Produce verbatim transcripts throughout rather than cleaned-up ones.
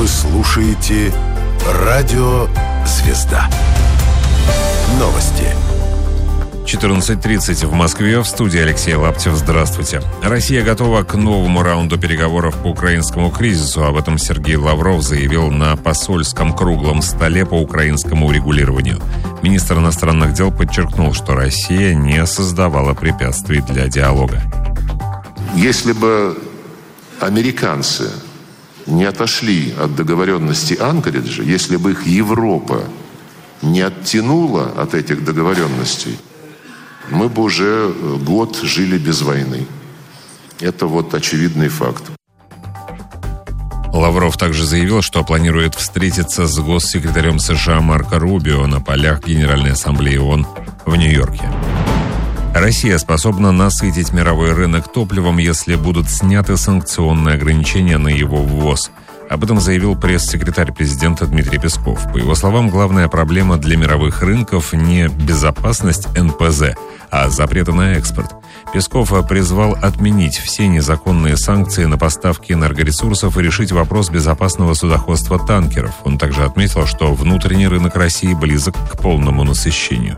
Вы слушаете «Радио Звезда». Новости. четырнадцать тридцать в Москве. В студии Алексей Лаптев. Здравствуйте. Россия готова к новому раунду переговоров по украинскому кризису. Об этом Сергей Лавров заявил на посольском круглом столе по украинскому урегулированию. Министр иностранных дел подчеркнул, что Россия не создавала препятствий для диалога. Если бы американцы не отошли от договоренности Анкориджа, если бы их Европа не оттянула от этих договоренностей, мы бы уже год жили без войны. Это вот очевидный факт. Лавров также заявил, что планирует встретиться с госсекретарем США Марко Рубио на полях Генеральной Ассамблеи ООН в Нью-Йорке. Россия способна насытить мировой рынок топливом, если будут сняты санкционные ограничения на его ввоз. Об этом заявил пресс-секретарь президента Дмитрий Песков. По его словам, главная проблема для мировых рынков не безопасность эн пэ зэ, а запреты на экспорт. Песков призвал отменить все незаконные санкции на поставки энергоресурсов и решить вопрос безопасного судоходства танкеров. Он также отметил, что внутренний рынок России близок к полному насыщению.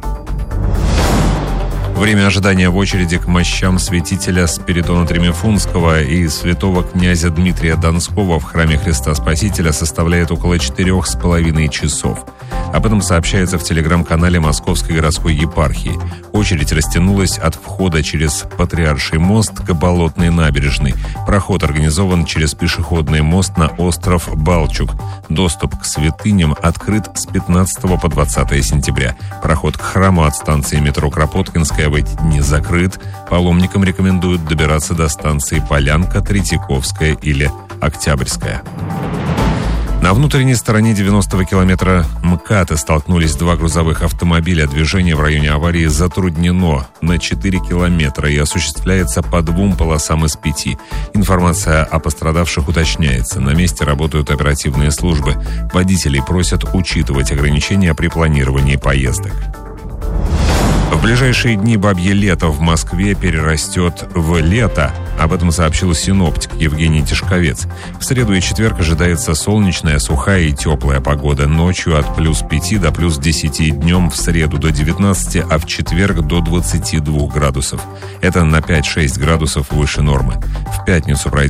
Время ожидания в очереди к мощам святителя Спиридона Тремифунского и святого князя Дмитрия Донского в храме Христа Спасителя составляет около четырех с половиной часов. Об этом сообщается в телеграм-канале Московской городской епархии. Очередь растянулась от входа через Патриарший мост к Болотной набережной. Проход организован через пешеходный мост на остров Балчук. Доступ к святыням открыт с пятнадцатого по двадцатое сентября. Проход к храму от станции метро Кропоткинская в эти дни закрыт. Паломникам рекомендуют добираться до станции Полянка, Третьяковская или Октябрьская. На внутренней стороне девяностого километра МКАДа столкнулись два грузовых автомобиля. Движение в районе аварии затруднено на четыре километра и осуществляется по двум полосам из пяти. Информация о пострадавших уточняется. На месте работают оперативные службы. Водителей просят учитывать ограничения при планировании поездок. В ближайшие дни бабье лето в Москве перерастет в лето. Об этом сообщил синоптик Евгений Тишковец. В среду и четверг ожидается солнечная, сухая и теплая погода. Ночью от плюс пяти до плюс десяти, днем в среду до девятнадцати, а в четверг до двадцати двух градусов. Это на пять-шесть градусов выше нормы. В пятницу пройдет